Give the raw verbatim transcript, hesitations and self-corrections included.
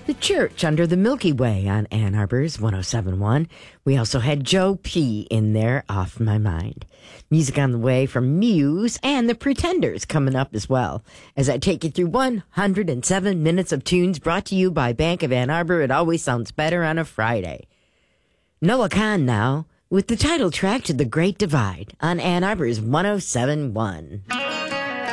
The Church Under the Milky Way on Ann Arbor's one oh seven point one. We also had Joe P. in there, Off My Mind. Music on the way from Muse and The Pretenders coming up as well. As I take you through one hundred seven minutes of tunes brought to you by Bank of Ann Arbor, it always sounds better on a Friday. Noah Kahan now with the title track to The Great Divide on Ann Arbor's one oh seven point one.